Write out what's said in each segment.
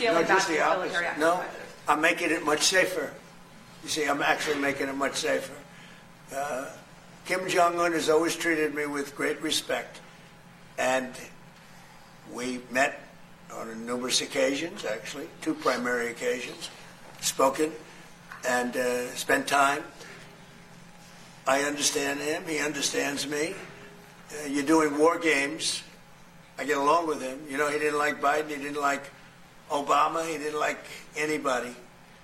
scaling back the military exercises? No, I'm making it much safer. You see, I'm actually making it much safer. Kim Jong-un has always treated me with great respect, and we met on numerous occasions, actually, 2 primary occasions, spoken and spent time. I understand him. He understands me. You're doing war games. I get along with him. You know, he didn't like Biden. He didn't like Obama. He didn't like anybody.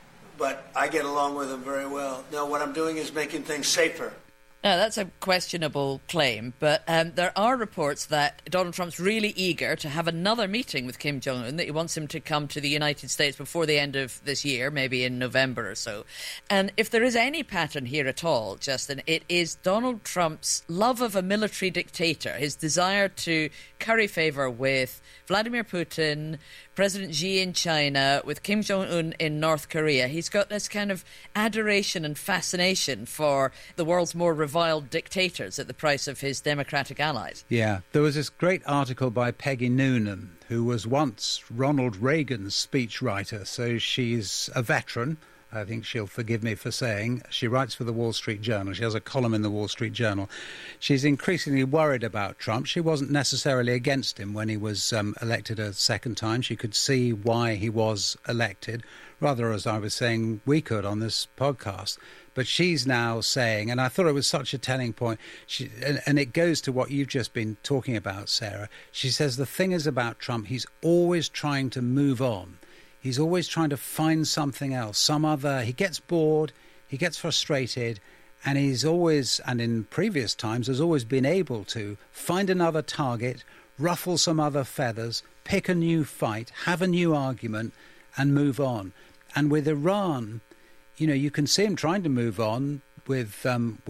But I get along with him very well. Now, what I'm doing is making things safer. Now, that's a questionable claim, but there are reports that Donald Trump's really eager to have another meeting with Kim Jong-un, that he wants him to come to the United States before the end of this year, maybe in November or so. And if there is any pattern here at all, Justin, it is Donald Trump's love of a military dictator, his desire to curry favour with Vladimir Putin, President Xi in China, with Kim Jong-un in North Korea. He's got this kind of adoration and fascination for the world's more reviled dictators at the price of his democratic allies. Yeah, there was this great article by Peggy Noonan, who was once Ronald Reagan's speechwriter, so she's a veteran. I think she'll forgive me for saying. She writes for the Wall Street Journal. She has a column in the Wall Street Journal. She's increasingly worried about Trump. She wasn't necessarily against him when he was elected a second time. She could see why he was elected, rather, as I was saying, we could on this podcast. But she's now saying, and I thought it was such a telling point, and it goes to what you've just been talking about, Sarah. She says the thing is about Trump, he's always trying to move on. He's always trying to find something else, he gets bored, he gets frustrated, and he's always, and in previous times, has always been able to find another target, ruffle some other feathers, pick a new fight, have a new argument, and move on. And with Iran, you know, you can see him trying to move on with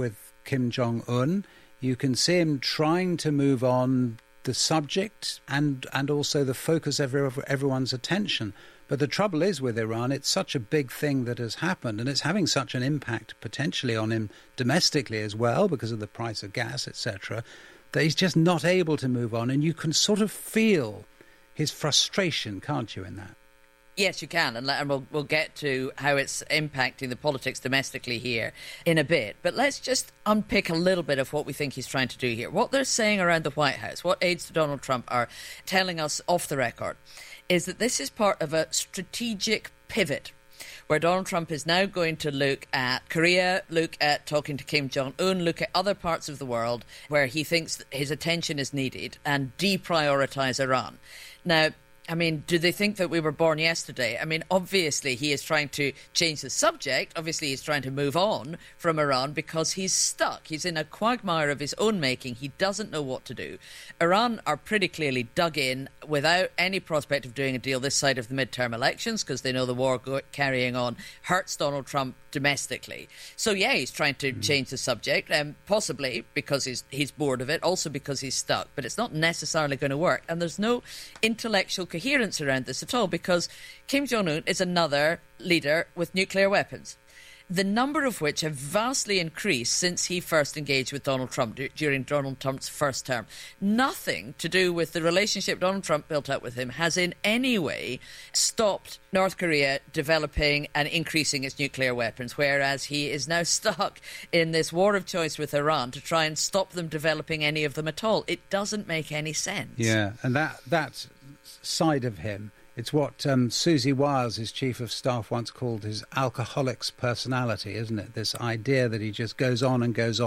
Kim Jong-un. You can see him trying to move on the subject and also the focus of everyone's attention. But the trouble is with Iran, it's such a big thing that has happened, and it's having such an impact potentially on him domestically as well because of the price of gas, etc., that he's just not able to move on. And you can sort of feel his frustration, can't you, in that? Yes, you can, and we'll get to how it's impacting the politics domestically here in a bit. But let's just unpick a little bit of what we think he's trying to do here. What they're saying around the White House, what aides to Donald Trump are telling us off the record, is that this is part of a strategic pivot where Donald Trump is now going to look at Korea, look at talking to Kim Jong-un, look at other parts of the world where he thinks his attention is needed and deprioritise Iran. Now, I mean, do they think that we were born yesterday? I mean, obviously he is trying to change the subject. Obviously he's trying to move on from Iran because he's stuck. He's in a quagmire of his own making. He doesn't know what to do. Iran are pretty clearly dug in without any prospect of doing a deal this side of the midterm elections because they know the war carrying on hurts Donald Trump domestically. So, yeah, he's trying to change the subject, possibly because he's bored of it, also because he's stuck. But it's not necessarily going to work. And there's no intellectual coherence around this at all because Kim Jong-un is another leader with nuclear weapons, the number of which have vastly increased since he first engaged with Donald Trump during Donald Trump's first term. Nothing to do with the relationship Donald Trump built up with him has in any way stopped North Korea developing and increasing its nuclear weapons, whereas he is now stuck in this war of choice with Iran to try and stop them developing any of them at all. It doesn't make any sense. Yeah, and that side of him, it's what Susie Wiles, his chief of staff, once called his alcoholic's personality, isn't it? This idea that he just goes on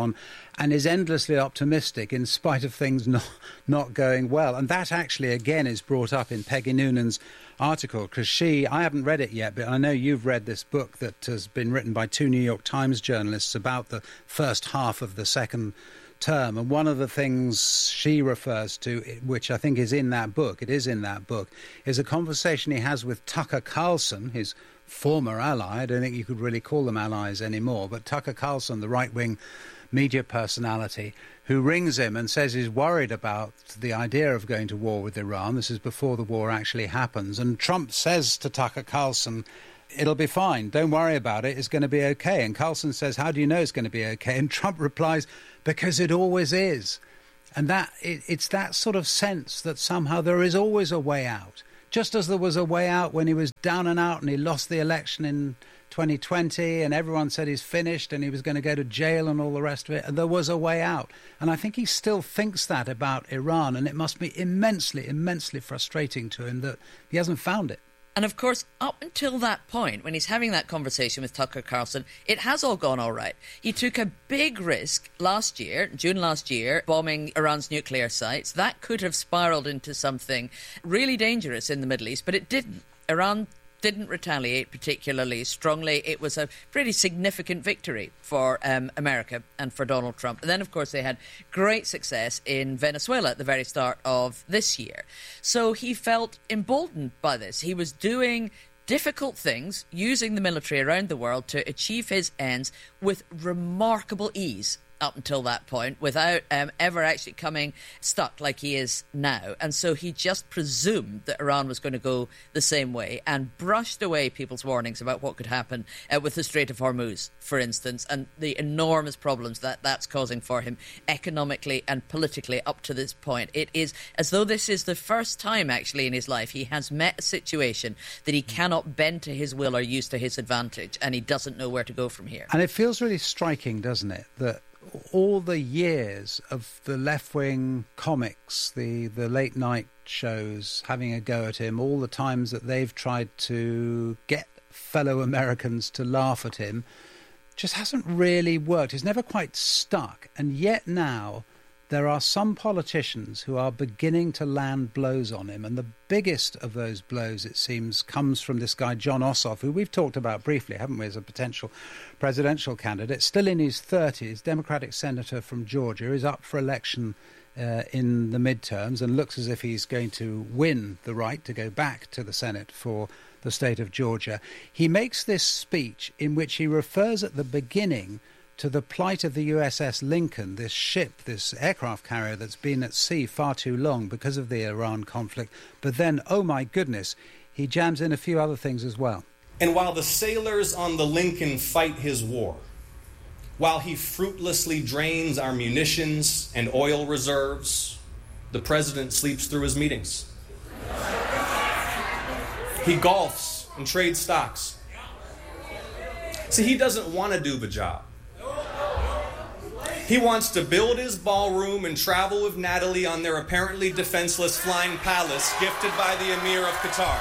and is endlessly optimistic in spite of things not going well. And that actually, again, is brought up in Peggy Noonan's article, because I haven't read it yet, but I know you've read this book that has been written by 2 New York Times journalists about the first half of the second term. And one of the things she refers to, which I think is in that book, is a conversation he has with Tucker Carlson, his former ally. I don't think you could really call them allies anymore, but Tucker Carlson, the right-wing media personality, who rings him and says he's worried about the idea of going to war with Iran. This is before the war actually happens. And Trump says to Tucker Carlson, it'll be fine, don't worry about it, it's going to be okay. And Carlson says, how do you know it's going to be okay? And Trump replies, because it always is. And it's that sort of sense that somehow there is always a way out. just as there was a way out when he was down and out and he lost the election in 2020 and everyone said he's finished and he was going to go to jail and all the rest of it, and there was a way out. And I think he still thinks that about Iran, and it must be immensely, immensely frustrating to him that he hasn't found it. And of course, up until that point, when he's having that conversation with Tucker Carlson, it has all gone all right. He took a big risk last year, June last year, bombing Iran's nuclear sites. That could have spiralled into something really dangerous in the Middle East, but it didn't. Iran didn't retaliate particularly strongly. It was a pretty significant victory for America and for Donald Trump. And then, of course, they had great success in Venezuela at the very start of this year. So he felt emboldened by this. He was doing difficult things, using the military around the world to achieve his ends with remarkable ease up until that point, without ever actually coming stuck like he is now. And so he just presumed that Iran was going to go the same way and brushed away people's warnings about what could happen with the Strait of Hormuz, for instance, and the enormous problems that that's causing for him economically and politically up to this point. It is as though this is the first time actually in his life he has met a situation that he cannot bend to his will or use to his advantage, and he doesn't know where to go from here. And it feels really striking, doesn't it, that all the years of the left-wing comics, the late-night shows having a go at him, all the times that they've tried to get fellow Americans to laugh at him, just hasn't really worked. It's never quite stuck. And yet now there are some politicians who are beginning to land blows on him. And the biggest of those blows, it seems, comes from this guy, Jon Ossoff, who we've talked about briefly, haven't we, as a potential presidential candidate. Still in his 30s, Democratic senator from Georgia, is up for election in the midterms and looks as if he's going to win the right to go back to the Senate for the state of Georgia. He makes this speech in which he refers at the beginning to the plight of the USS Lincoln, this ship, this aircraft carrier that's been at sea far too long because of the Iran conflict. But then, oh my goodness, he jams in a few other things as well. And while the sailors on the Lincoln fight his war, while he fruitlessly drains our munitions and oil reserves, the president sleeps through his meetings. He golfs and trades stocks. See, he doesn't want to do the job. He wants to build his ballroom and travel with Natalie on their apparently defenseless flying palace gifted by the Emir of Qatar.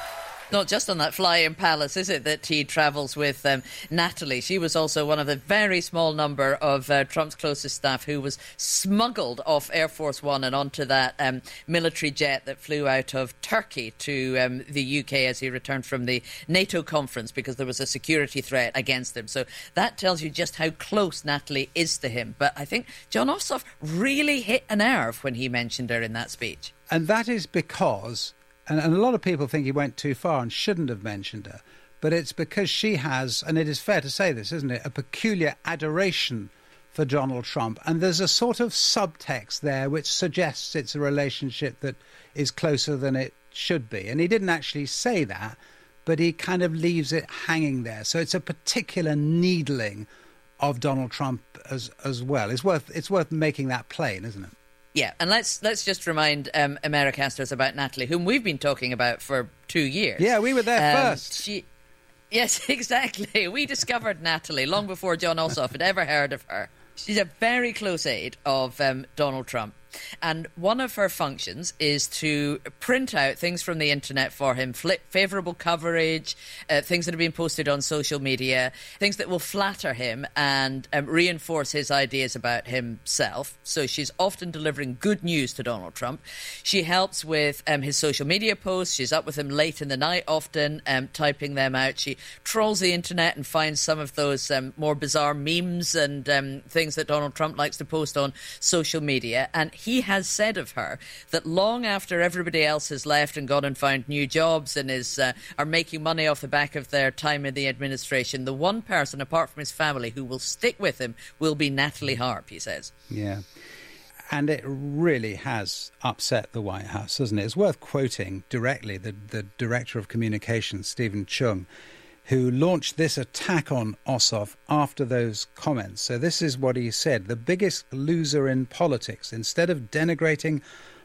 Not just on that flying palace, is it, that he travels with Natalie? She was also one of the very small number of Trump's closest staff who was smuggled off Air Force One and onto that military jet that flew out of Turkey to the UK as he returned from the NATO conference because there was a security threat against him. So that tells you just how close Natalie is to him. But I think Jon Ossoff really hit a nerve when he mentioned her in that speech. And that is because... And a lot of people think he went too far and shouldn't have mentioned her. But it's because she has, and it is fair to say this, isn't it, a peculiar adoration for Donald Trump. And there's a sort of subtext there which suggests it's a relationship that is closer than it should be. And he didn't actually say that, but he kind of leaves it hanging there. So it's a particular needling of Donald Trump as well. It's worth making that plain, isn't it? Yeah, and let's just remind Americasters about Natalie, whom we've been talking about for 2 years. Yeah, we were there first. Yes, exactly. We discovered Natalie long before Jon Ossoff had ever heard of her. She's a very close aide of Donald Trump. And one of her functions is to print out things from the internet for him, favourable coverage, things that have been posted on social media, things that will flatter him and reinforce his ideas about himself. So she's often delivering good news to Donald Trump. She helps with his social media posts. She's up with him late in the night often, typing them out. She trawls the internet and finds some of those more bizarre memes and things that Donald Trump likes to post on social media. And he has said of her that long after everybody else has left and gone and found new jobs and are making money off the back of their time in the administration, the one person apart from his family who will stick with him will be Natalie Harp, he says. Yeah. And it really has upset the White House, hasn't it? It's worth quoting directly the Director of Communications, Stephen Chung, who launched this attack on Ossoff after those comments. So this is what he said: the biggest loser in politics, instead of denigrating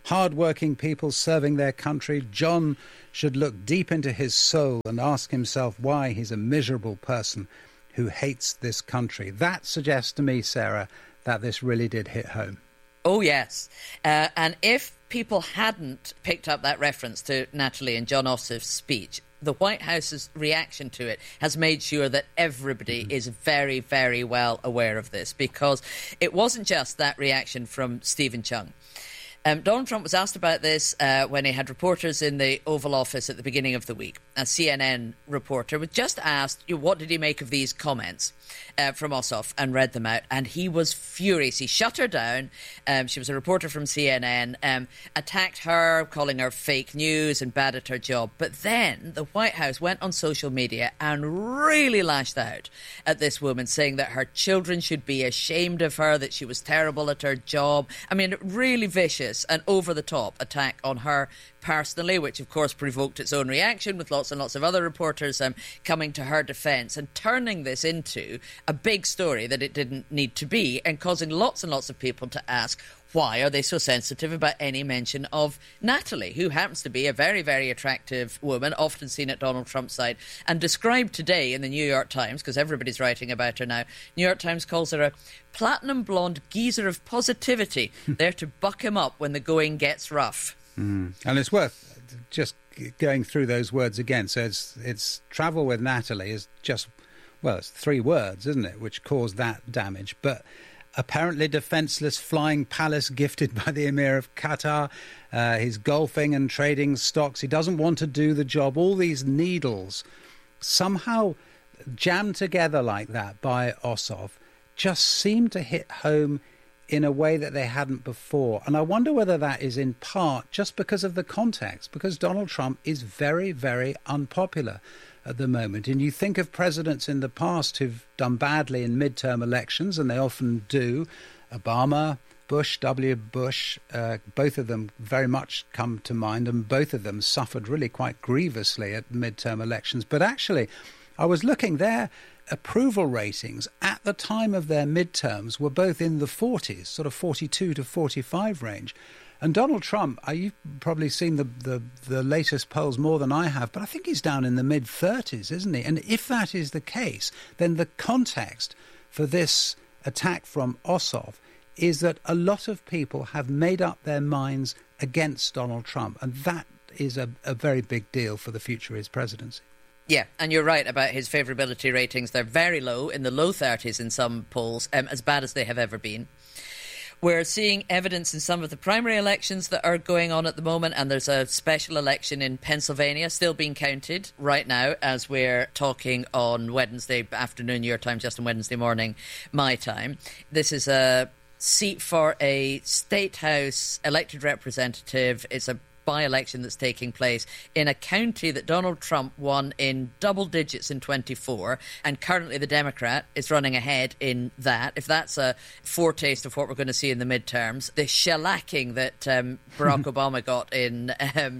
hard-working people serving their country. John should look deep into his soul and ask himself why he's a miserable person who hates this country. That suggests to me, Sarah, that this really did hit home. Oh, yes. And if people hadn't picked up that reference to Natalie and John Ossoff's speech, the White House's reaction to it has made sure that everybody is very, very well aware of this, because it wasn't just that reaction from Stephen Chung. Donald Trump was asked about this when he had reporters in the Oval Office at the beginning of the week. A CNN reporter was just asked, what did he make of these comments from Ossoff, and read them out. And he was furious. He shut her down. She was a reporter from CNN, attacked her, calling her fake news and bad at her job. But then the White House went on social media and really lashed out at this woman, saying that her children should be ashamed of her, that she was terrible at her job. I mean, really vicious and over-the-top attack on her personally, which of course provoked its own reaction, with lots and lots of other reporters coming to her defence and turning this into a big story that it didn't need to be, and causing lots and lots of people to ask, why are they so sensitive about any mention of Natalie, who happens to be a very, very attractive woman, often seen at Donald Trump's side, and described today in the New York Times, because everybody's writing about her now, New York Times calls her a platinum blonde geezer of positivity, there to buck him up when the going gets rough. And it's worth just going through those words again. So it's travel with Natalie is just, well, it's 3 words, isn't it, which caused that damage. But apparently defenceless flying palace gifted by the Emir of Qatar. He's golfing and trading stocks. He doesn't want to do the job. All these needles somehow jammed together like that by Ossoff just seem to hit home in a way that they hadn't before. And I wonder whether that is in part just because of the context, because Donald Trump is very, very unpopular at the moment. And you think of presidents in the past who've done badly in midterm elections, and they often do. Obama, Bush, W. Bush, both of them very much come to mind, and both of them suffered really quite grievously at midterm elections. But actually, I was looking there, approval ratings at the time of their midterms were both in the 40s, sort of 42 to 45 range. And Donald Trump, you've probably seen the latest polls more than I have, but I think he's down in the mid-30s, isn't he? And if that is the case, then the context for this attack from Ossoff is that a lot of people have made up their minds against Donald Trump, and that is a very big deal for the future of his presidency. Yeah, and you're right about his favourability ratings. They're very low, in the low 30s in some polls, as bad as they have ever been. We're seeing evidence in some of the primary elections that are going on at the moment, and there's a special election in Pennsylvania still being counted right now as we're talking on Wednesday afternoon, your time, just on Wednesday morning, my time. This is a seat for a State House elected representative. It's a by-election that's taking place in a county that Donald Trump won in double digits in 24, and currently the Democrat is running ahead in that. If that's a foretaste of what we're going to see in the midterms, the shellacking that Barack Obama got in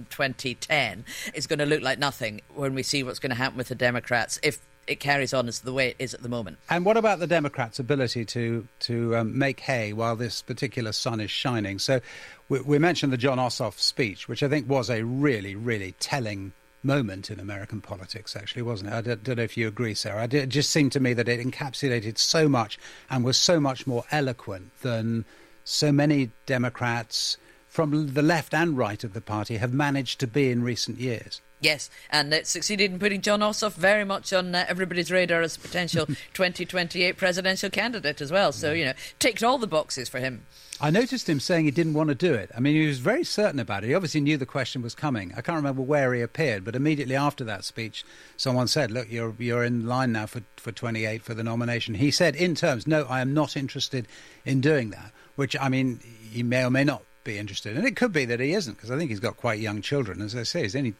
2010 is going to look like nothing when we see what's going to happen with the Democrats if it carries on as the way it is at the moment. And what about the Democrats' ability to make hay while this particular sun is shining? So we mentioned the John Ossoff speech, which I think was a really, really telling moment in American politics, actually, wasn't it? I don't know if you agree, Sarah. It just seemed to me that it encapsulated so much and was so much more eloquent than so many Democrats from the left and right of the party have managed to be in recent years. Yes, and it succeeded in putting John Ossoff very much on everybody's radar as a potential 2028 presidential candidate as well. So, ticked all the boxes for him. I noticed him saying he didn't want to do it. I mean, he was very certain about it. He obviously knew the question was coming. I can't remember where he appeared, but immediately after that speech, someone said, look, you're in line now for 28 for the nomination. He said in terms, no, I am not interested in doing that, which, I mean, he may or may not be interested. And it could be that he isn't, because I think he's got quite young children. As I say, he's only,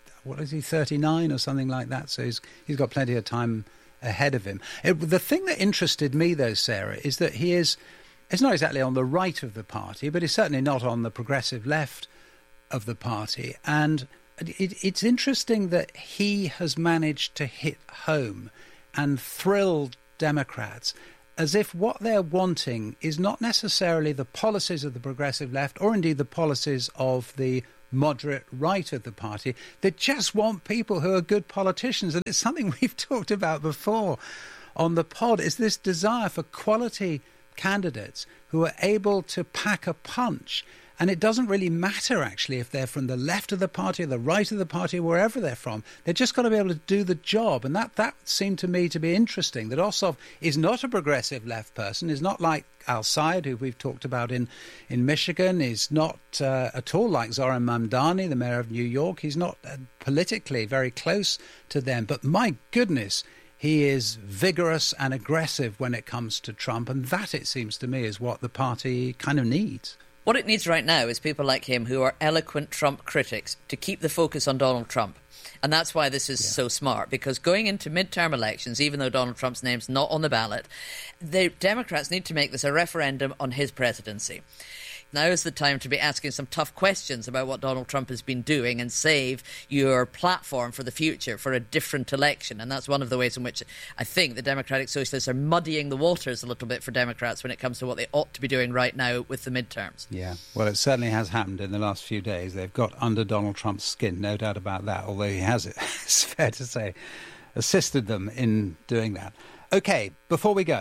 39 or something like that? So he's got plenty of time ahead of him. The thing that interested me, though, Sarah, is that he's not exactly on the right of the party, but he's certainly not on the progressive left of the party. And it's interesting that he has managed to hit home and thrill Democrats as if what they're wanting is not necessarily the policies of the progressive left or indeed the policies of the moderate right of the party. They just want people who are good politicians. And it's something we've talked about before on the pod, is this desire for quality candidates who are able to pack a punch. And it doesn't really matter, actually, if they're from the left of the party or the right of the party, wherever they're from. They've just got to be able to do the job. And that seemed to me to be interesting, that Ossoff is not a progressive left person, is not like Al-Sayed, who we've talked about in Michigan, is not at all like Zoran Mamdani, the mayor of New York. He's not politically very close to them. But my goodness, he is vigorous and aggressive when it comes to Trump. And that, it seems to me, is what the party kind of needs. What it needs right now is people like him who are eloquent Trump critics to keep the focus on Donald Trump. And that's why this is so smart, because going into midterm elections, even though Donald Trump's name's not on the ballot, the Democrats need to make this a referendum on his presidency. Now is the time to be asking some tough questions about what Donald Trump has been doing and save your platform for the future for a different election. And that's one of the ways in which I think the Democratic Socialists are muddying the waters a little bit for Democrats when it comes to what they ought to be doing right now with the midterms. Yeah, well, it certainly has happened in the last few days. They've got under Donald Trump's skin, no doubt about that, although he has, it's fair to say, assisted them in doing that. OK, before we go,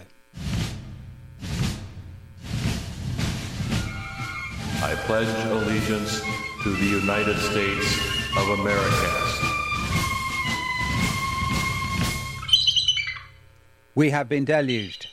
I pledge allegiance to the United States of America. We have been deluged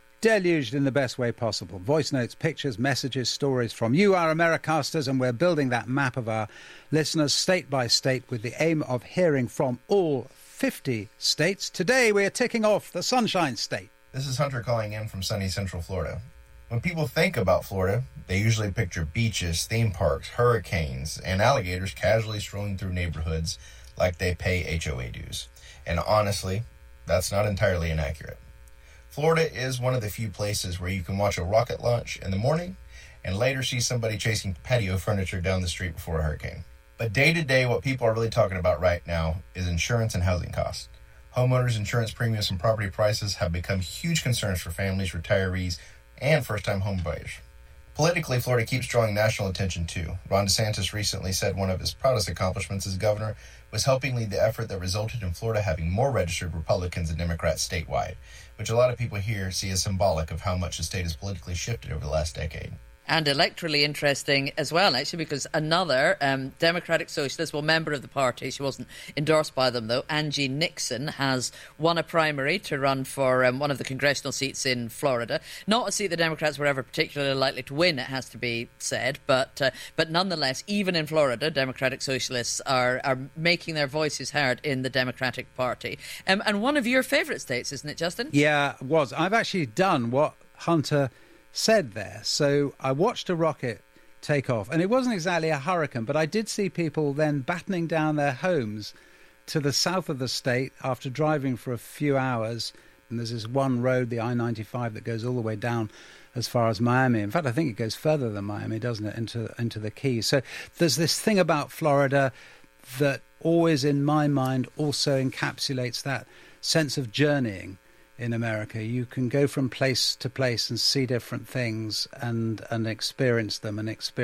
in the best way possible. Voice notes, pictures, messages, stories from you, our Americasters, and we're building that map of our listeners state by state with the aim of hearing from all 50 states. Today we're ticking off the Sunshine State. This is Hunter calling in from sunny Central Florida. When people think about Florida, they usually picture beaches, theme parks, hurricanes, and alligators casually strolling through neighborhoods like they pay HOA dues. And honestly, that's not entirely inaccurate. Florida is one of the few places where you can watch a rocket launch in the morning and later see somebody chasing patio furniture down the street before a hurricane. But day to day, what people are really talking about right now is insurance and housing costs. Homeowners' insurance premiums and property prices have become huge concerns for families, retirees, and first-time home buyers. Politically, Florida keeps drawing national attention too. Ron DeSantis recently said one of his proudest accomplishments as governor was helping lead the effort that resulted in Florida having more registered Republicans than Democrats statewide, which a lot of people here see as symbolic of how much the state has politically shifted over the last decade. And electorally interesting as well, actually, because another Democratic Socialist, well, member of the party, she wasn't endorsed by them, though, Angie Nixon, has won a primary to run for one of the congressional seats in Florida. Not a seat the Democrats were ever particularly likely to win, it has to be said, but nonetheless, even in Florida, Democratic Socialists are making their voices heard in the Democratic Party. And one of your favourite states, isn't it, Justin? Yeah, it was. I've actually done what Hunter said there. So I watched a rocket take off, and it wasn't exactly a hurricane, but I did see people then battening down their homes to the south of the state after driving for a few hours. And there's this one road, the I-95, that goes all the way down as far as Miami. In fact, I think it goes further than Miami, doesn't it, into the Keys. So there's this thing about Florida that always, in my mind, also encapsulates that sense of journeying in America. You can go from place to place and see different things and experience them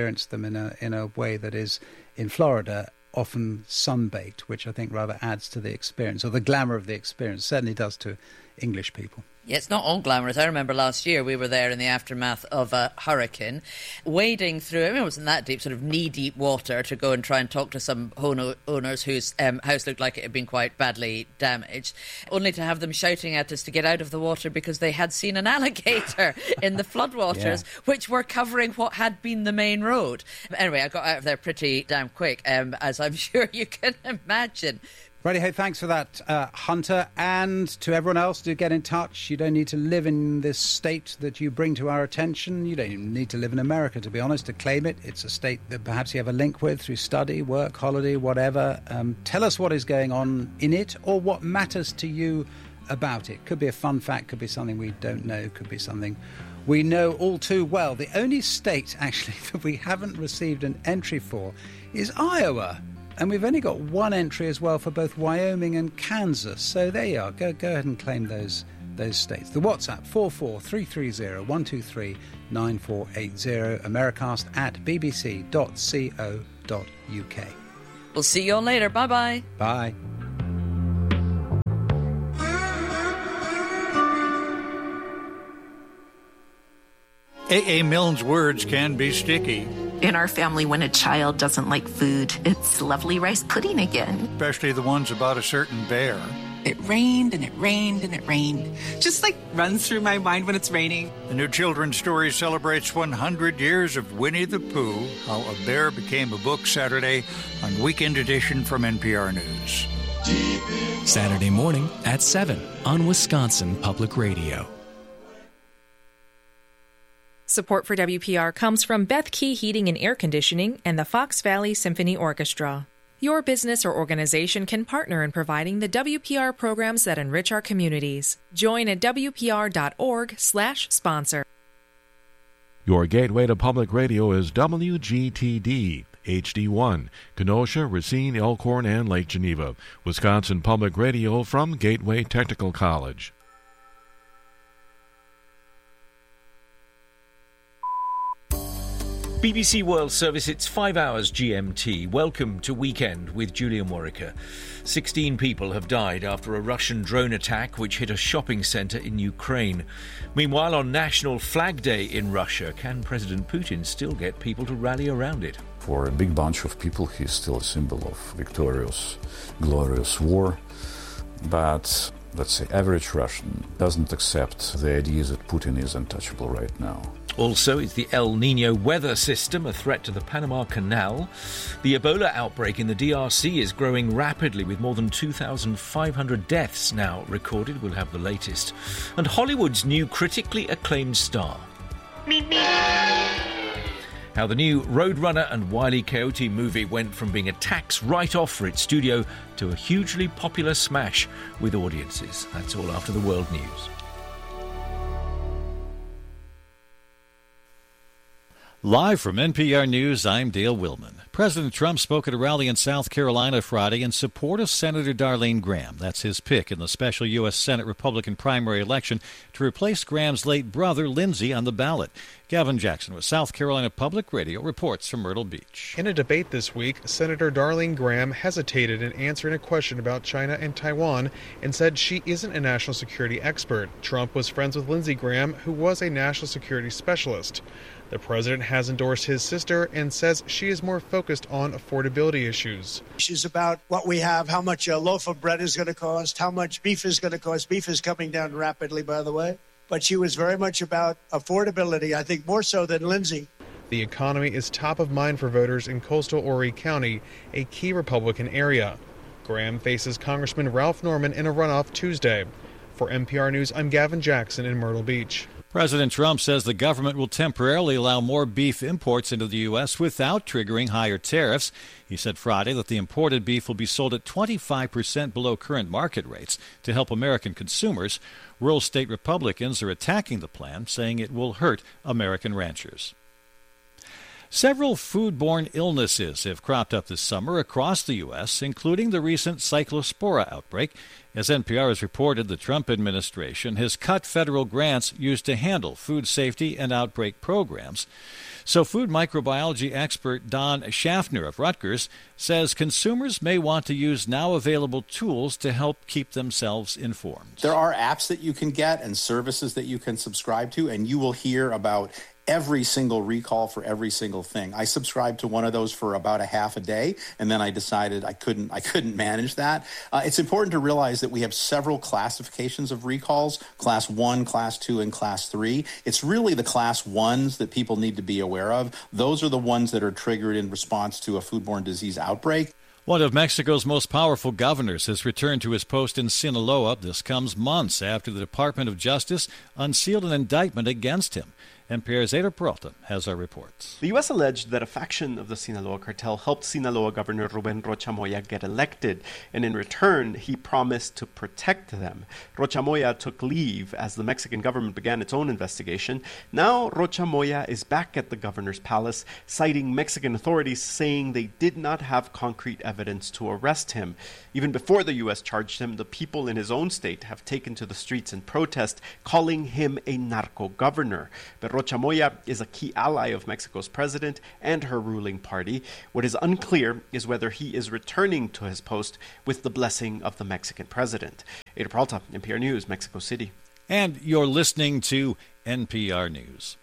in a way that is, in Florida, often sunbaked, which I think rather adds to the experience, or the glamour of the experience. Certainly does to English people. Yeah, it's not all glamorous. I remember last year we were there in the aftermath of a hurricane, wading through, I mean, it wasn't that deep, sort of knee-deep water to go and try and talk to some owners whose house looked like it had been quite badly damaged, only to have them shouting at us to get out of the water because they had seen an alligator in the floodwaters, which were covering what had been the main road. Anyway, I got out of there pretty damn quick, as I'm sure you can imagine. Righty-ho, thanks for that, Hunter. And to everyone else, do get in touch. You don't need to live in this state that you bring to our attention. You don't even need to live in America, to be honest, to claim it. It's a state that perhaps you have a link with through study, work, holiday, whatever. Tell us what is going on in it or what matters to you about it. Could be a fun fact, could be something we don't know, could be something we know all too well. The only state, actually, that we haven't received an entry for is Iowa. And we've only got one entry as well for both Wyoming and Kansas. So there you are. Go ahead and claim those those states. The WhatsApp 44330 americast@bbc.co.uk. We'll see you all later. Bye-bye. Bye. A.A. Milne's words can be sticky. In our family, when a child doesn't like food, it's lovely rice pudding again. Especially the ones about a certain bear. It rained and it rained and it rained. Just like runs through my mind when it's raining. The new children's story celebrates 100 years of Winnie the Pooh, How a Bear Became a Book, Saturday on Weekend Edition from NPR News. Saturday morning at 7 on Wisconsin Public Radio. Support for WPR comes from Beth Key Heating and Air Conditioning and the Fox Valley Symphony Orchestra. Your business or organization can partner in providing the WPR programs that enrich our communities. Join at WPR.org/sponsor. Your gateway to public radio is WGTD, HD1, Kenosha, Racine, Elkhorn, and Lake Geneva. Wisconsin Public Radio from Gateway Technical College. BBC World Service, it's 5 hours GMT. Welcome to Weekend with Julian Warwicker. 16 people have died after a Russian drone attack which hit a shopping centre in Ukraine. Meanwhile, on National Flag Day in Russia, can President Putin still get people to rally around it? For a big bunch of people, he's still a symbol of victorious, glorious war. But, let's say, average Russian doesn't accept the idea that Putin is untouchable right now. Also, is the El Niño weather system a threat to the Panama Canal? The Ebola outbreak in the DRC is growing rapidly, with more than 2,500 deaths now recorded. We'll have the latest. And Hollywood's new critically acclaimed star. How the new Roadrunner and Wile E. Coyote movie went from being a tax write-off for its studio to a hugely popular smash with audiences. That's all after the world news. Live from NPR News, I'm Dale Willman. President Trump spoke at a rally in South Carolina Friday in support of Senator Darlene Graham. That's his pick in the special U.S. Senate Republican primary election to replace Graham's late brother, Lindsey, on the ballot. Gavin Jackson with South Carolina Public Radio reports from Myrtle Beach. In a debate this week, Senator Darlene Graham hesitated in answering a question about China and Taiwan and said she isn't a national security expert. Trump was friends with Lindsey Graham, who was a national security specialist. The president has endorsed his sister and says she is more focused on affordability issues. She's about what we have, how much a loaf of bread is going to cost, how much beef is going to cost. Beef is coming down rapidly, by the way. But she was very much about affordability, I think more so than Lindsey. The economy is top of mind for voters in coastal Horry County, a key Republican area. Graham faces Congressman Ralph Norman in a runoff Tuesday. For NPR News, I'm Gavin Jackson in Myrtle Beach. President Trump says the government will temporarily allow more beef imports into the U.S. without triggering higher tariffs. He said Friday that the imported beef will be sold at 25% below current market rates to help American consumers. Rural state Republicans are attacking the plan, saying it will hurt American ranchers. Several foodborne illnesses have cropped up this summer across the U.S., including the recent Cyclospora outbreak. As NPR has reported, the Trump administration has cut federal grants used to handle food safety and outbreak programs. So food microbiology expert Don Schaffner of Rutgers says consumers may want to use now available tools to help keep themselves informed. There are apps that you can get and services that you can subscribe to, and you will hear about every single recall for every single thing. I subscribed to one of those for about a half a day, and then I decided I couldn't manage that. It's important to realize that we have several classifications of recalls, Class 1, Class 2, and Class 3. It's really the Class 1s that people need to be aware of. Those are the ones that are triggered in response to a foodborne disease outbreak. One of Mexico's most powerful governors has returned to his post in Sinaloa. This comes months after the Department of Justice unsealed an indictment against him. NPR's Ada Peralta has our reports. The U.S. alleged that a faction of the Sinaloa cartel helped Sinaloa Governor Ruben Rocha Moya get elected, and in return, he promised to protect them. Rocha Moya took leave as the Mexican government began its own investigation. Now, Rocha Moya is back at the governor's palace, citing Mexican authorities saying they did not have concrete evidence to arrest him. Even before the U.S. charged him, the people in his own state have taken to the streets in protest, calling him a narco governor. But Rocha Moya is a key ally of Mexico's president and her ruling party. What is unclear is whether he is returning to his post with the blessing of the Mexican president. Ada Peralta, NPR News, Mexico City. And you're listening to NPR News.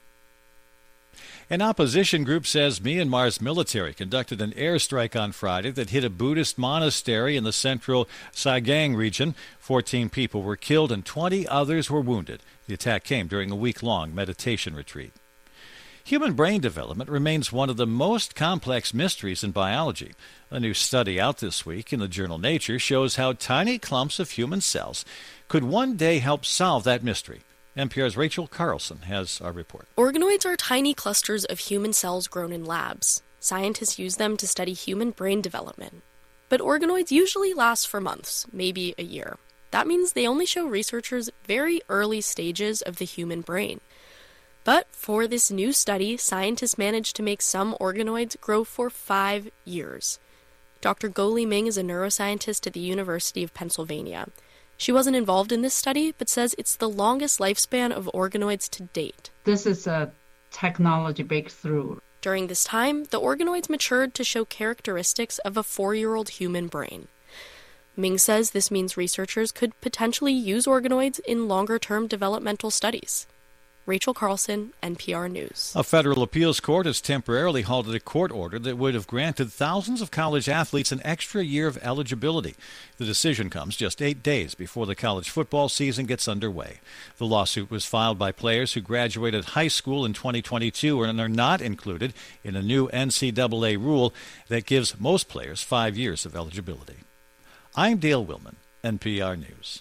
An opposition group says Myanmar's military conducted an airstrike on Friday that hit a Buddhist monastery in the central Sagaing region. 14 people were killed and 20 others were wounded. The attack came during a week-long meditation retreat. Human brain development remains one of the most complex mysteries in biology. A new study out this week in the journal Nature shows how tiny clumps of human cells could one day help solve that mystery. NPR's Rachel Carlson has our report. Organoids are tiny clusters of human cells grown in labs. Scientists use them to study human brain development. But organoids usually last for months, maybe a year. That means they only show researchers very early stages of the human brain. But for this new study, scientists managed to make some organoids grow for 5 years. Dr. Guo Liming is a neuroscientist at the University of Pennsylvania. She wasn't involved in this study, but says it's the longest lifespan of organoids to date. This is a technology breakthrough. During this time, the organoids matured to show characteristics of a 4-year-old human brain. Ming says this means researchers could potentially use organoids in longer-term developmental studies. Rachel Carlson, NPR News. A federal appeals court has temporarily halted a court order that would have granted thousands of college athletes an extra year of eligibility. The decision comes just 8 days before the college football season gets underway. The lawsuit was filed by players who graduated high school in 2022 and are not included in a new NCAA rule that gives most players 5 years of eligibility. I'm Dale Willman, NPR News.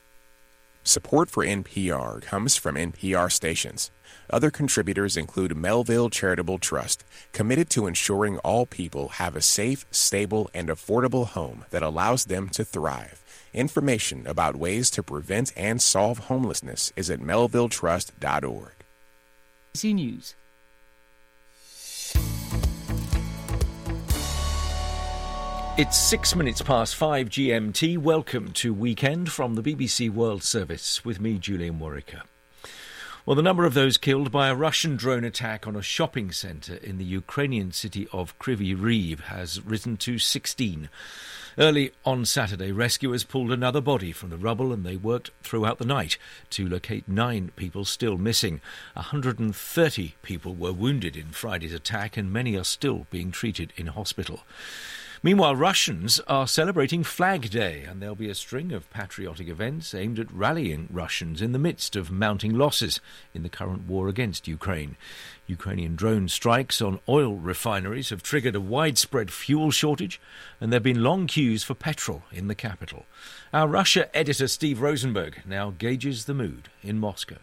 Support for NPR comes from NPR stations. Other contributors include Melville Charitable Trust, committed to ensuring all people have a safe, stable, and affordable home that allows them to thrive. Information about ways to prevent and solve homelessness is at melvilletrust.org. ABC News. It's 6 minutes past 5 GMT. Welcome to Weekend from the BBC World Service with me, Julian Warwicker. Well, the number of those killed by a Russian drone attack on a shopping centre in the Ukrainian city of Kryvyi Rih has risen to 16. Early on Saturday, rescuers pulled another body from the rubble and they worked throughout the night to locate 9 people still missing. 130 people were wounded in Friday's attack and many are still being treated in hospital. Meanwhile, Russians are celebrating Flag Day, and there'll be a string of patriotic events aimed at rallying Russians in the midst of mounting losses in the current war against Ukraine. Ukrainian drone strikes on oil refineries have triggered a widespread fuel shortage, and there have been long queues for petrol in the capital. Our Russia editor Steve Rosenberg now gauges the mood in Moscow.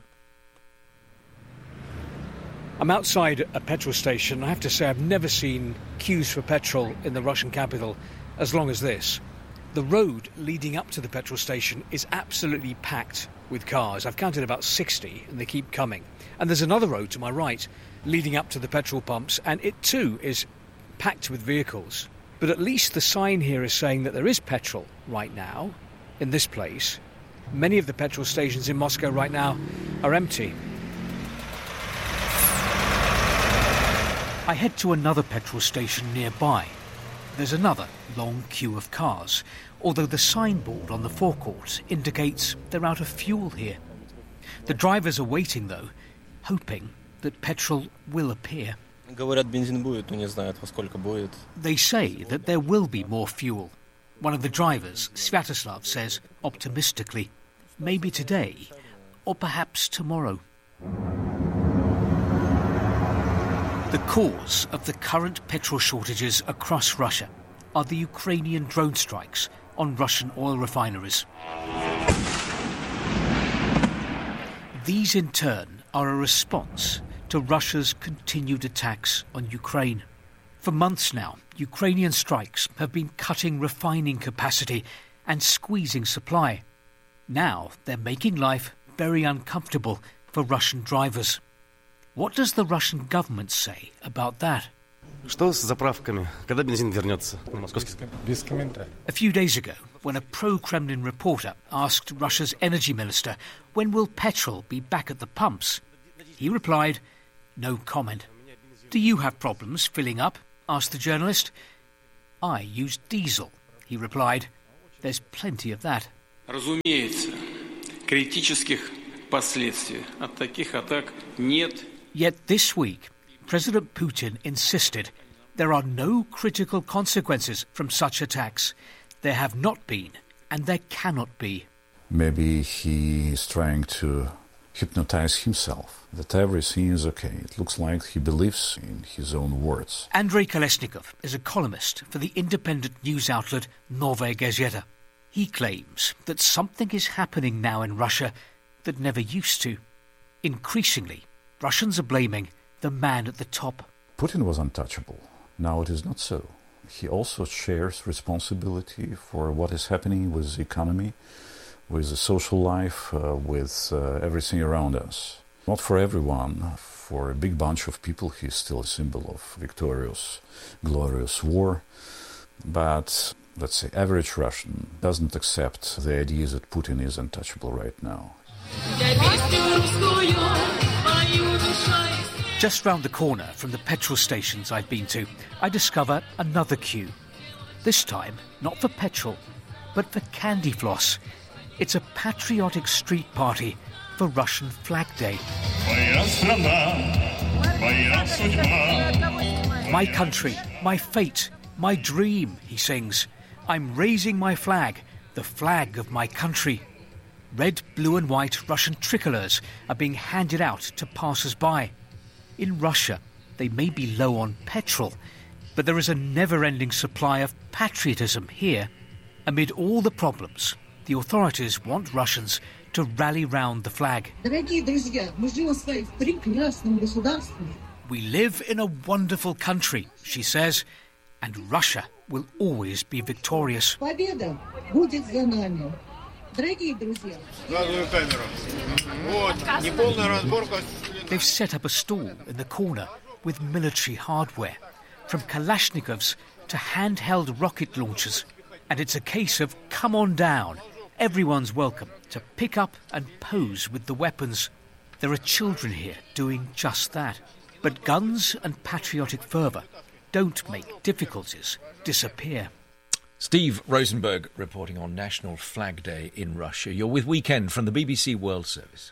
I'm outside a petrol station. I have to say I've never seen queues for petrol in the Russian capital as long as this. The road leading up to the petrol station is absolutely packed with cars. I've counted about 60 and they keep coming. And there's another road to my right leading up to the petrol pumps and it too is packed with vehicles. But at least the sign here is saying that there is petrol right now in this place. Many of the petrol stations in Moscow right now are empty. I head to another petrol station nearby. There's another long queue of cars, although the signboard on the forecourt indicates they're out of fuel here. The drivers are waiting, though, hoping that petrol will appear. They say that there will be more fuel. One of the drivers, Sviatoslav, says optimistically, maybe today or perhaps tomorrow. The cause of the current petrol shortages across Russia are the Ukrainian drone strikes on Russian oil refineries. These in turn are a response to Russia's continued attacks on Ukraine. For months now, Ukrainian strikes have been cutting refining capacity and squeezing supply. Now they're making life very uncomfortable for Russian drivers. What does the Russian government say about that? Что с заправками? Когда бензин вернется на московский? Без комментариев. A few days ago, when a pro-Kremlin reporter asked Russia's energy minister, when will petrol be back at the pumps? He replied, no comment. Do you have problems filling up? Asked the journalist. I use diesel, he replied. There's plenty of that. Разумеется, критических последствий от таких атак нет. Yet this week, President Putin insisted there are no critical consequences from such attacks. There have not been, and there cannot be. Maybe he is trying to hypnotize himself, that everything is okay. It looks like he believes in his own words. Andrei Kolesnikov is a columnist for the independent news outlet Novaya Gazeta. He claims that something is happening now in Russia that never used to. Increasingly, Russians are blaming the man at the top. Putin was untouchable. Now it is not so. He also shares responsibility for what is happening with the economy, with the social life, with everything around us. Not for everyone. For a big bunch of people, he's still a symbol of victorious, glorious war. But, let's say, average Russian doesn't accept the idea that Putin is untouchable right now. Just round the corner from the petrol stations I've been to, I discover another queue. This time, not for petrol, but for candy floss. It's a patriotic street party for Russian Flag Day. My country, my fate, my dream, he sings. I'm raising my flag, the flag of my country. Red, blue and white Russian tricolours are being handed out to passers-by. In Russia, they may be low on petrol, but there is a never-ending supply of patriotism here. Amid all the problems, the authorities want Russians to rally round the flag. We live in a wonderful country, she says, and Russia will always be victorious. They've set up a stall in the corner with military hardware, from Kalashnikovs to handheld rocket launchers. And it's a case of come on down. Everyone's welcome to pick up and pose with the weapons. There are children here doing just that. But guns and patriotic fervour don't make difficulties disappear. Steve Rosenberg reporting on National Flag Day in Russia. You're with Weekend from the BBC World Service.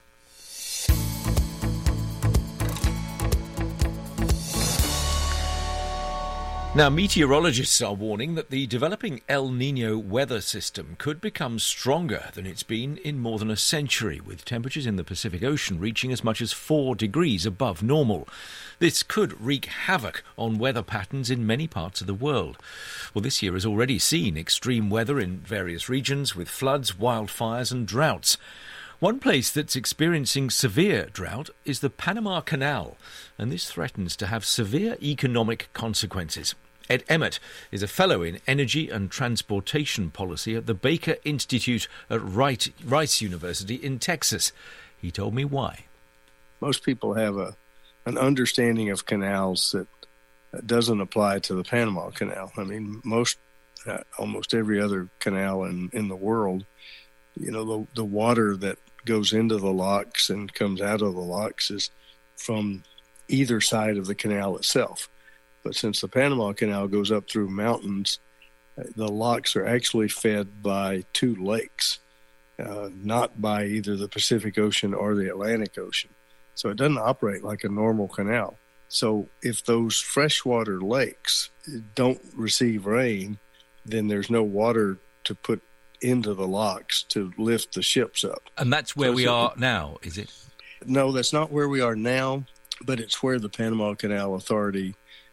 Now, meteorologists are warning that the developing El Niño weather system could become stronger than it's been in more than a century, with temperatures in the Pacific Ocean reaching as much as 4 degrees above normal. This could wreak havoc on weather patterns in many parts of the world. Well, this year has already seen extreme weather in various regions, with floods, wildfires and droughts. One place that's experiencing severe drought is the Panama Canal, and this threatens to have severe economic consequences. Ed Emmett is a fellow in energy and transportation policy at the Baker Institute at Rice University in Texas. He told me why. Most people have an understanding of canals that doesn't apply to the Panama Canal. I mean, almost every other canal in the world, you know, the water that goes into the locks and comes out of the locks is from either side of the canal itself. But since the Panama Canal goes up through mountains, the locks are actually fed by 2 lakes, not by either the Pacific Ocean or the Atlantic Ocean. So it doesn't operate like a normal canal. So if those freshwater lakes don't receive rain, then there's no water to put into the locks to lift the ships up. And that's where we are now, is it? No, that's not where we are now, but it's where the Panama Canal Authority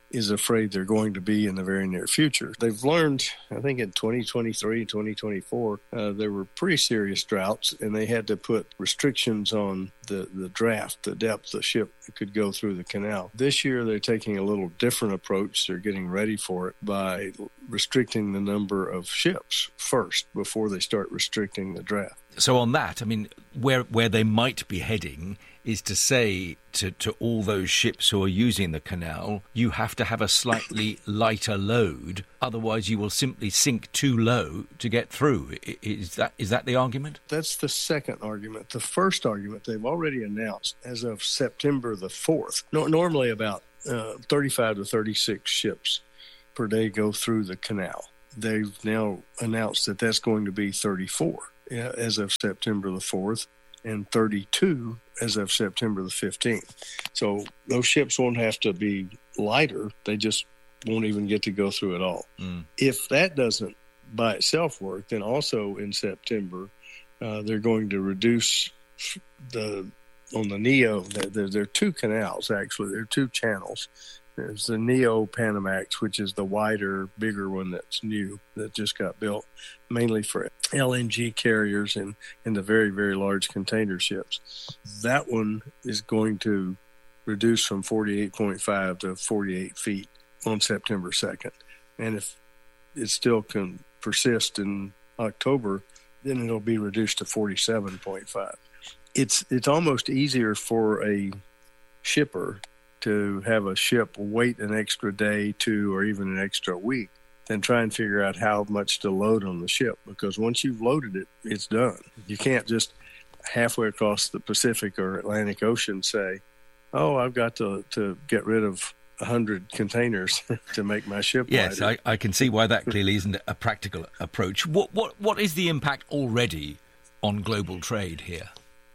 is afraid they're going to be in the very near future. They've learned, I think in 2023, 2024, there were pretty serious droughts, and they had to put restrictions on the draft, the depth the ship could go through the canal. This year, they're taking a little different approach. They're getting ready for it by restricting the number of ships first before they start restricting the draft. So on that, I mean, where they might be heading is to say to all those ships who are using the canal, you have to have a slightly lighter load, otherwise you will simply sink too low to get through. Is that the argument? That's the second argument. The first argument, they've already announced as of September the 4th. Normally about 35 to 36 ships per day go through the canal. They've now announced that that's going to be 34 as of September the 4th. And 32 as of September the 15th. So those ships won't have to be lighter. They just won't even get to go through at all. If that doesn't by itself work, then also in September, they're going to reduce on the Neo. There are two canals, actually. There are two channels. There's the Neo Panamax, which is the wider, bigger one that's new, that just got built, mainly for LNG carriers and the very, very large container ships. That one is going to reduce from 48.5 to 48 feet on September 2nd. And if it still can persist in October, then it'll be reduced to 47.5. It's almost easier for a shipper to have a ship wait an extra day, 2, or even an extra week than try and figure out how much to load on the ship, because once you've loaded it, it's done. You can't just halfway across the Pacific or Atlantic Ocean say, oh, I've got to get rid of 100 containers to make my ship Yes, lighter. I can see why that clearly isn't a practical approach. What is the impact already on global trade here?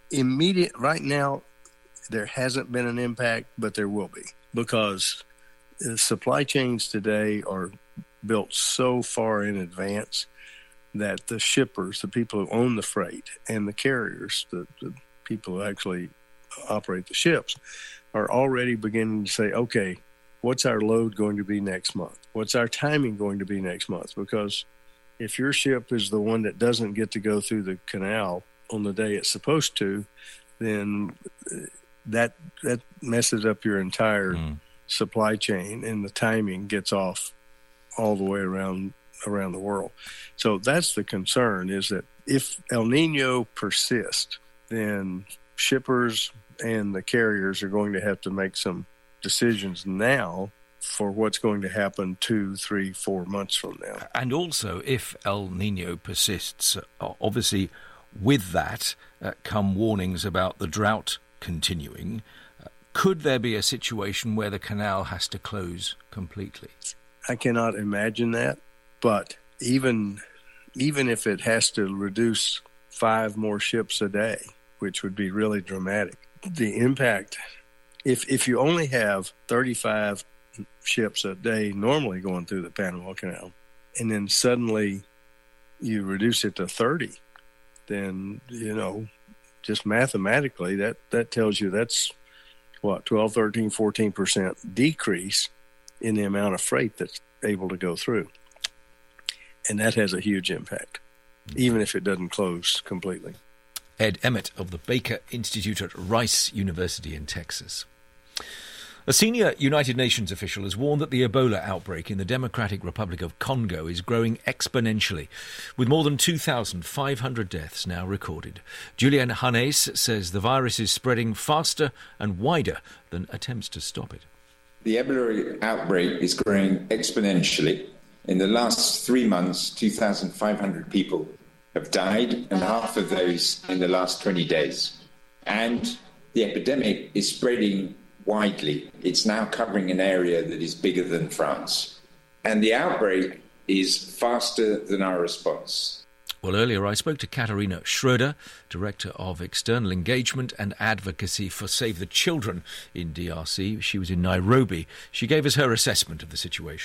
Right now, there hasn't been an impact, but there will be, because the supply chains today are built so far in advance that the shippers, the people who own the freight, and the carriers, the people who actually operate the ships, are already beginning to say, okay, what's our load going to be next month? What's our timing going to be next month? Because if your ship is the one that doesn't get to go through the canal on the day it's supposed to, then that messes up your entire supply chain, and the timing gets off all the way around the world. So that's the concern, is that if El Nino persists, then shippers and the carriers are going to have to make some decisions now for what's going to happen 2, 3, 4 months from now. And also, if El Nino persists, obviously with that come warnings about the drought continuing. Could there be a situation where the canal has to close completely? I cannot imagine that, but even if it has to reduce 5 more ships a day, which would be really dramatic, the impact, if you only have 35 ships a day normally going through the Panama Canal, and then suddenly you reduce it to 30, then, just mathematically, that tells you that's, 12, 13, 14% decrease in the amount of freight that's able to go through. And that has a huge impact, even if it doesn't close completely. Ed Emmett of the Baker Institute at Rice University in Texas. A senior United Nations official has warned that the Ebola outbreak in the Democratic Republic of Congo is growing exponentially, with more than 2,500 deaths now recorded. Julian Hannes says the virus is spreading faster and wider than attempts to stop it. The Ebola outbreak is growing exponentially. In the last 3 months, 2,500 people have died, and half of those in the last 20 days. And the epidemic is spreading widely. It's now covering an area that is bigger than France. And the outbreak is faster than our response. Well, earlier I spoke to Katharina Schroeder, Director of External Engagement and Advocacy for Save the Children in DRC. She was in Nairobi. She gave us her assessment of the situation.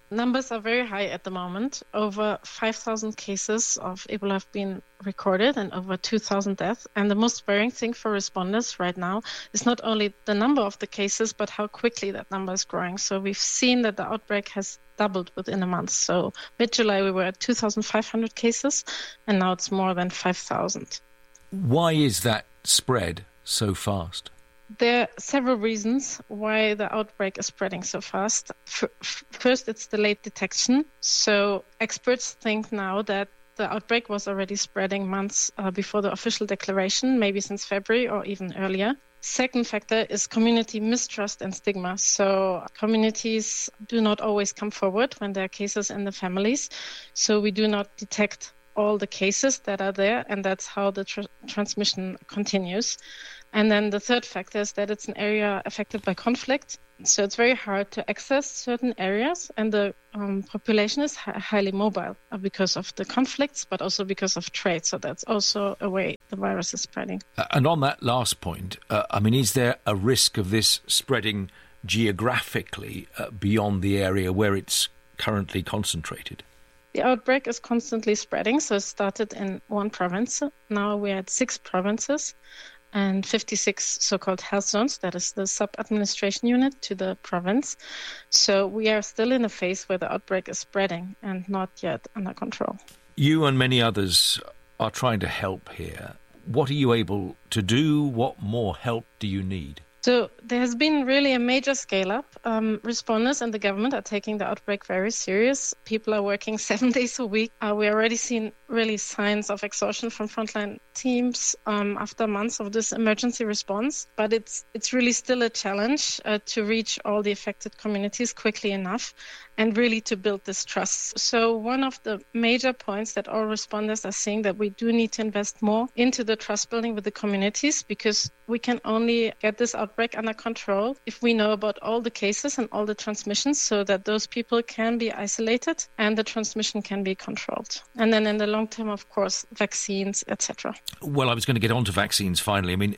Numbers are very high at the moment. Over 5,000 cases of Ebola have been recorded and over 2,000 deaths. And the most worrying thing for responders right now is not only the number of the cases, but how quickly that number is growing. So we've seen that the outbreak has doubled within a month. So mid-July, we were at 2,500 cases, and now it's more than 5,000. Why is that spread so fast? There are several reasons why the outbreak is spreading so fast. First, it's the late detection. So experts think now that the outbreak was already spreading months before the official declaration, maybe since February or even earlier. Second factor is community mistrust and stigma. So communities do not always come forward when there are cases in the families. So we do not detect all the cases that are there, and that's how the transmission continues. And then the third factor is that it's an area affected by conflict. So it's very hard to access certain areas, and the population is highly mobile because of the conflicts, but also because of trade. So that's also a way the virus is spreading. And on that last point, is there a risk of this spreading geographically beyond the area where it's currently concentrated? The outbreak is constantly spreading. So it started in one province. Now we're at 6 provinces. And 56 so-called health zones, that is the sub-administration unit to the province. So we are still in a phase where the outbreak is spreading and not yet under control. You and many others are trying to help here. What are you able to do? What more help do you need? So there has been really a major scale-up. Responders and the government are taking the outbreak very serious. People are working 7 days a week. We already seen really signs of exhaustion from frontline teams after months of this emergency response. But it's really still a challenge to reach all the affected communities quickly enough and really to build this trust. So one of the major points that all responders are saying that we do need to invest more into the trust building with the communities, because we can only get this outbreak under control if we know about all the cases and all the transmissions, so that those people can be isolated and the transmission can be controlled. And then in the long term, of course, vaccines, etc. Well, I was going to get on to vaccines finally.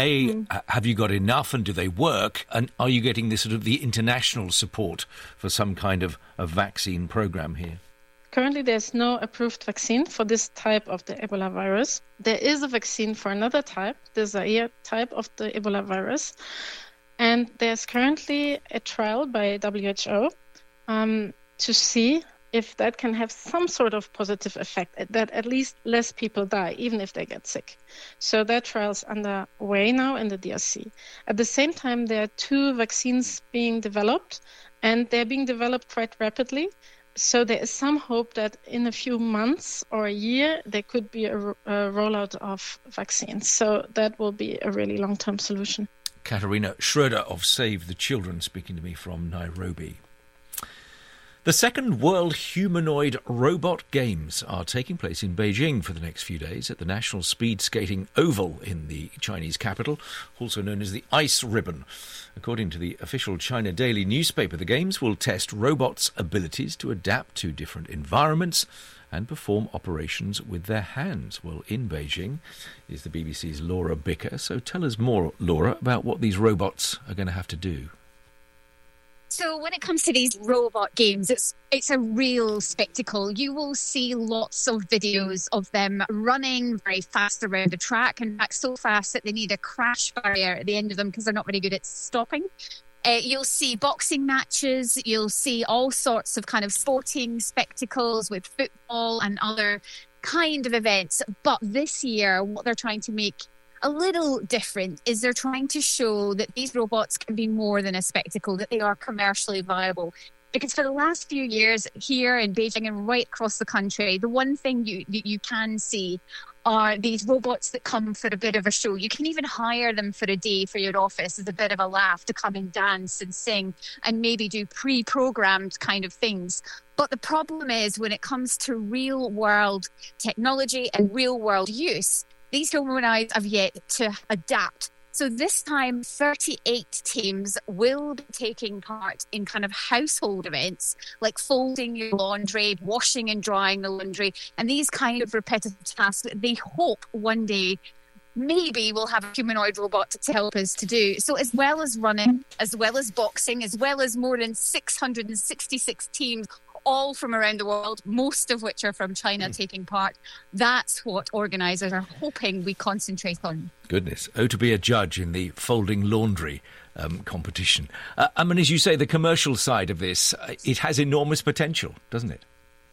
Have you got enough, and do they work? And are you getting this sort of the international support for some kind of a vaccine program here? Currently, there's no approved vaccine for this type of the Ebola virus. There is a vaccine for another type, the Zaire type of the Ebola virus. And there's currently a trial by WHO to see if that can have some sort of positive effect, that at least less people die, even if they get sick. So that trial's underway now in the DRC. At the same time, there are 2 vaccines being developed, and they're being developed quite rapidly. So there is some hope that in a few months or a year, there could be a rollout of vaccines. So that will be a really long-term solution. Katharina Schroeder of Save the Children speaking to me from Nairobi. The second World Humanoid Robot Games are taking place in Beijing for the next few days at the National Speed Skating Oval in the Chinese capital, also known as the Ice Ribbon. According to the official China Daily newspaper, the games will test robots' abilities to adapt to different environments and perform operations with their hands. Well, in Beijing is the BBC's Laura Bicker. So tell us more, Laura, about what these robots are going to have to do. So when it comes to these robot games, it's a real spectacle. You will see lots of videos of them running very fast around the track. In fact, so fast that they need a crash barrier at the end of them because they're not very good at stopping. You'll see boxing matches. You'll see all sorts of kind of sporting spectacles with football and other kind of events. But this year, what they're trying to make a little different is they're trying to show that these robots can be more than a spectacle, that they are commercially viable. Because for the last few years here in Beijing and right across the country, the one thing you can see are these robots that come for a bit of a show. You can even hire them for a day for your office as a bit of a laugh to come and dance and sing and maybe do pre-programmed kind of things. But the problem is when it comes to real-world technology and real-world use, these humanoids have yet to adapt. So this time, 38 teams will be taking part in kind of household events like folding your laundry, washing and drying the laundry, and these kind of repetitive tasks that they hope one day maybe we'll have a humanoid robot to help us to do. So as well as running, as well as boxing, as well as more than 666 teams, all from around the world, most of which are from China taking part, that's what organisers are hoping we concentrate on. Goodness. Oh, to be a judge in the folding laundry competition. I mean, as you say, the commercial side of this, it has enormous potential, doesn't it?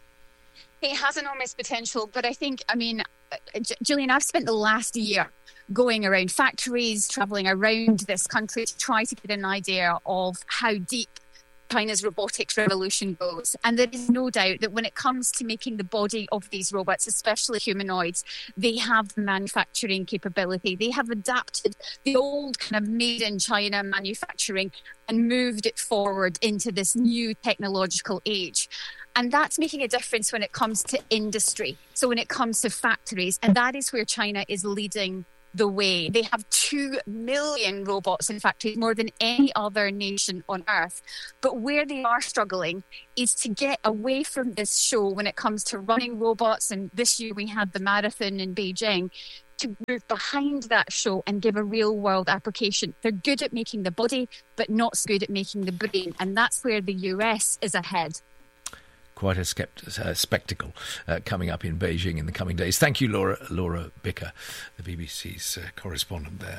It has enormous potential, but I think, Gillian, I've spent the last year going around factories, travelling around this country to try to get an idea of how deep China's robotics revolution goes. And there is no doubt that when it comes to making the body of these robots, especially humanoids, they have the manufacturing capability. They have adapted the old kind of made in China manufacturing and moved it forward into this new technological age. And that's making a difference when it comes to industry. So when it comes to factories, and that is where China is leading the way. They have 2 million robots in factories, more than any other nation on earth. But where they are struggling is to get away from this show when it comes to running robots. And this year we had the marathon in Beijing, to move behind that show and give a real world application. They're good at making the body, but not so good at making the brain. And that's where the US is ahead. Quite a spectacle coming up in Beijing in the coming days. Thank you, Laura Bicker, the BBC's correspondent there.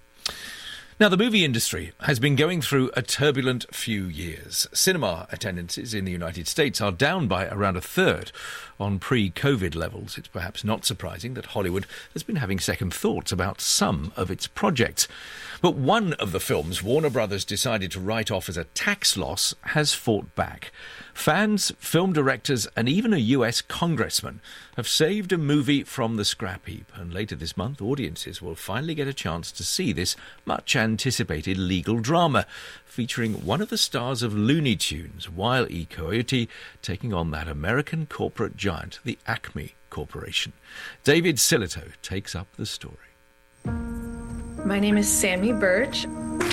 Now, the movie industry has been going through a turbulent few years. Cinema attendances in the United States are down by around a third on pre-COVID levels. It's perhaps not surprising that Hollywood has been having second thoughts about some of its projects. But one of the films Warner Brothers decided to write off as a tax loss has fought back. Fans, film directors and even a US congressman have saved a movie from the scrap heap, and later this month audiences will finally get a chance to see this much anticipated legal drama featuring one of the stars of Looney Tunes, Wile E. Coyote, taking on that American corporate giant, the Acme Corporation. David Sillito takes up the story. My name is Sammy Birch.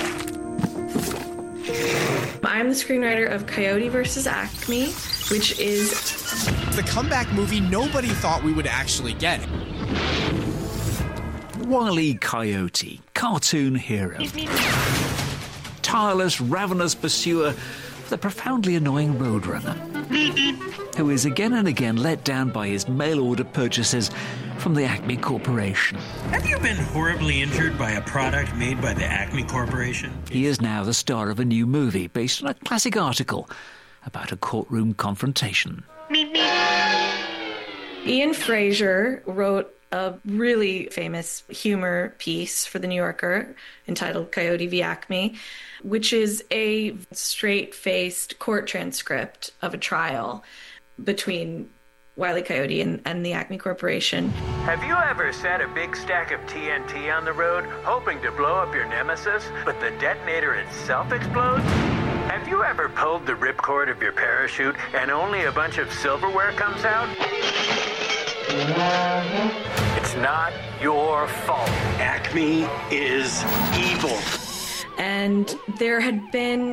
I'm the screenwriter of Coyote vs. Acme, which is the comeback movie nobody thought we would actually get. Wile E. Coyote, cartoon hero. Tireless, ravenous pursuer of the profoundly annoying Roadrunner, who is again and again let down by his mail-order purchases from the Acme Corporation. Have you been horribly injured by a product made by the Acme Corporation? He is now the star of a new movie based on a classic article about a courtroom confrontation. Ian Fraser wrote a really famous humor piece for The New Yorker entitled Coyote v. Acme, which is a straight-faced court transcript of a trial between Wile E. Coyote and the Acme Corporation. Have you ever set a big stack of TNT on the road, hoping to blow up your nemesis, but the detonator itself explodes? Have you ever pulled the ripcord of your parachute and only a bunch of silverware comes out? It's not your fault. Acme is evil. And there had been,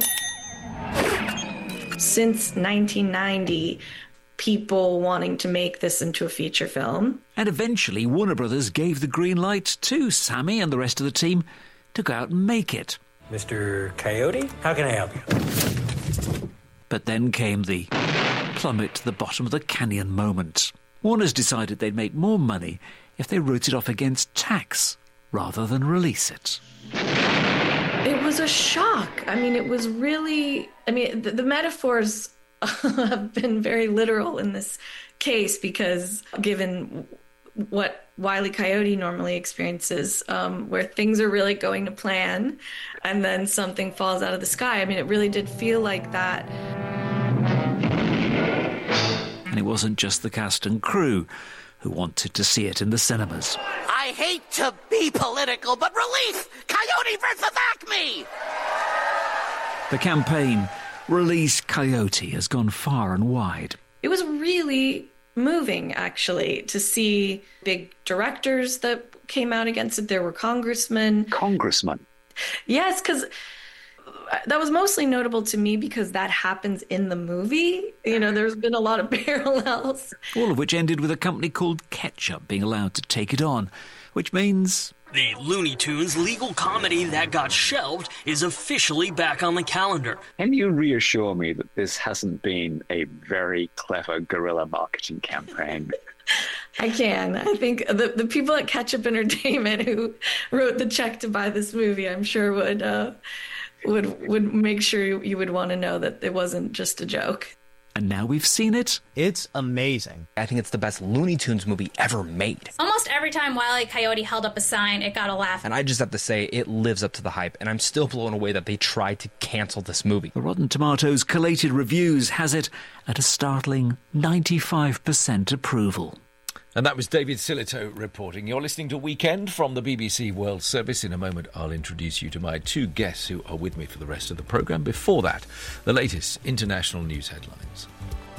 since 1990, people wanting to make this into a feature film. And eventually Warner Brothers gave the green light to Sammy and the rest of the team to go out and make it. Mr. Coyote, how can I help you? But then came the plummet to the bottom of the canyon moment. Warner's decided they'd make more money if they wrote it off against tax rather than release it. It was a shock. I mean, it was really... I mean, the metaphors have been very literal in this case because given what Wile E. Coyote normally experiences, where things are really going to plan and then something falls out of the sky. I mean, it really did feel like that. And it wasn't just the cast and crew who wanted to see it in the cinemas. I hate to be political, but release Coyote versus Acme! The campaign, Release Coyote, has gone far and wide. It was really moving, actually, to see big directors that came out against it. There were congressmen. Congressmen? Yes, because that was mostly notable to me because that happens in the movie. You know, there's been a lot of parallels. All of which ended with a company called Ketchup being allowed to take it on, which means... The Looney Tunes legal comedy that got shelved is officially back on the calendar. Can you reassure me that this hasn't been a very clever guerrilla marketing campaign? I can. I think the people at Ketchup Entertainment who wrote the check to buy this movie, I'm sure would make sure you would want to know that it wasn't just a joke. And now we've seen it. It's amazing. I think it's the best Looney Tunes movie ever made. Almost every time Wile E. Coyote held up a sign, it got a laugh. And I just have to say, it lives up to the hype, and I'm still blown away that they tried to cancel this movie. The Rotten Tomatoes collated reviews has it at a startling 95% approval. And that was David Silito reporting. You're listening to Weekend from the BBC World Service. In a moment, I'll introduce you to my two guests who are with me for the rest of the programme. Before that, the latest international news headlines.